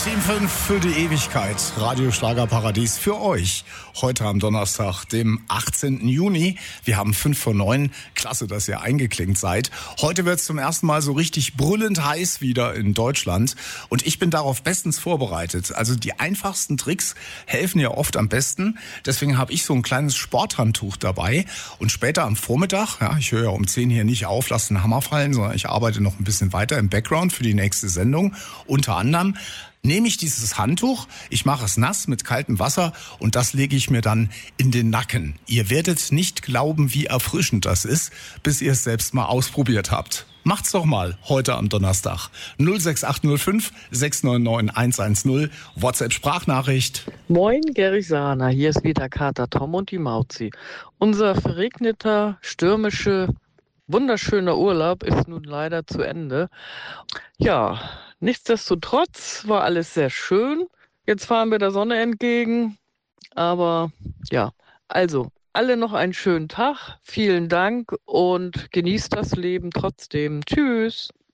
Team 5 für die Ewigkeit. Radio Schlagerparadies für euch. Heute am Donnerstag, dem 18. Juni. Wir haben 5 vor 9. Klasse, dass ihr eingeklinkt seid. Heute wird es zum ersten Mal so richtig brüllend heiß wieder in Deutschland. Und ich bin darauf bestens vorbereitet. Also die einfachsten Tricks helfen ja oft am besten. Deswegen habe ich so ein kleines Sporthandtuch dabei. Und später am Vormittag, ja, ich höre ja um 10 hier nicht auf, lasse den Hammer fallen, sondern ich arbeite noch ein bisschen weiter im Background für die nächste Sendung. Unter anderem nehme ich dieses Handtuch, ich mache es nass mit kaltem Wasser und das lege ich mir dann in den Nacken. Ihr werdet nicht glauben, wie erfrischend das ist, bis ihr es selbst mal ausprobiert habt. Macht's doch mal heute am Donnerstag. 06805 699 110, WhatsApp-Sprachnachricht. Moin, Gary Sahner, hier ist wieder Kater Tom und die Mauzi. Unser verregneter, stürmische, wunderschöner Urlaub ist nun leider zu Ende. Ja, nichtsdestotrotz war alles sehr schön. Jetzt fahren wir der Sonne entgegen. Aber ja, also alle noch einen schönen Tag. Vielen Dank und genießt das Leben trotzdem. Tschüss.